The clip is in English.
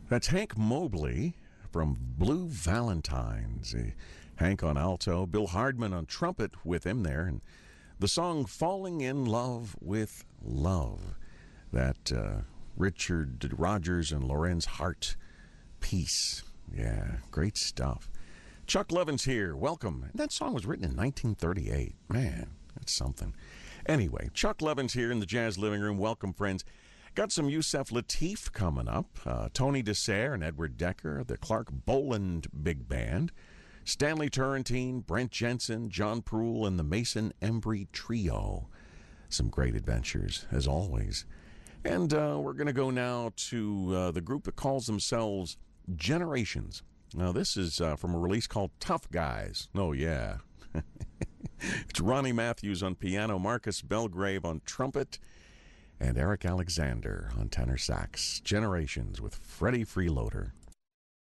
That's Hank Mobley from Blue Valentines. Hank on alto, Bill Hardman on trumpet with him there, and the song Falling in Love with Love. That Richard Rodgers and Lorenz Hart piece. Yeah, great stuff. Chuck Levin's here. Welcome. That song was written in 1938. Man, that's something. Anyway, Chuck Levin's here in the Jazz Living Room. Welcome, friends. Got some Yusef Lateef coming up. Tony Dessert and Edward Decker, the Clark Boland Big Band. Stanley Turrentine, Brent Jensen, John Proul, and the Mason Embry Trio. Some great adventures, as always. And we're going to go now to the group that calls themselves Generations. Now, this is from a release called Tough Guys. Oh, yeah. It's Ronnie Matthews on piano, Marcus Belgrave on trumpet, and Eric Alexander on tenor sax. Generations with Freddie Freeloader.